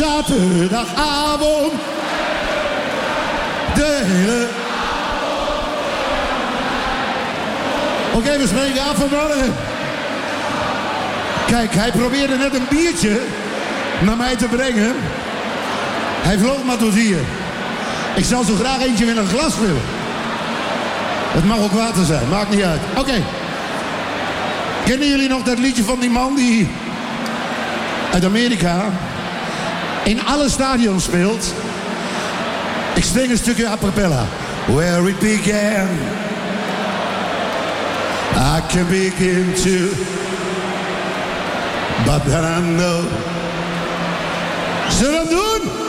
zaterdagavond. De hele... Oké, we spreken af vanmorgen. Kijk, hij probeerde net een biertje naar mij te brengen. Hij vloog maar tot hier. Ik zou zo graag eentje in een glas willen. Het mag ook water zijn, maakt niet uit. Oké. Kennen jullie nog dat liedje van die man die uit Amerika in alle stadions speelt? Ik zing een stukje a cappella. Where it began, I can begin to, but then I know. Zullen we hem doen?